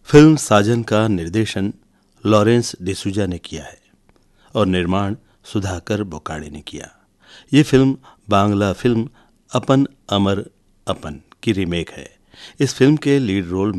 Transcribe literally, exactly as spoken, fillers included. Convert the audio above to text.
Film साजन का निर्देशन Lawrence D'Souza ने किया है और निर्माण सुधाकर बोकाड़े ने किया। ये फिल्म बांग्ला फिल्म अपन अमर अपन की रीमेक है। इस फिल्म के लीड रोल